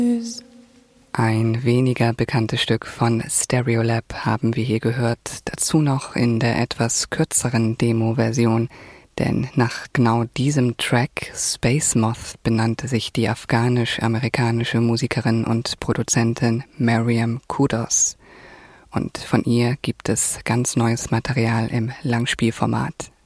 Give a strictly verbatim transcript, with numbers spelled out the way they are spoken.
Ein weniger bekanntes Stück von Stereolab haben wir hier gehört, dazu noch in der etwas kürzeren Demo-Version, denn nach genau diesem Track Space Moth benannte sich die afghanisch-amerikanische Musikerin und Produzentin Mariam Kudos. Und von ihr gibt es ganz neues Material im Langspielformat.